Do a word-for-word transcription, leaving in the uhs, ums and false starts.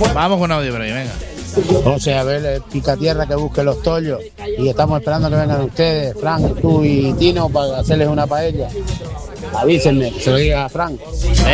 Vamos con audio por ahí, venga. José, a ver, pica tierra que busque los tollos y estamos esperando que vengan ustedes, Frank, tú y Tino, para hacerles una paella. Avísenme, se lo diga a Frank.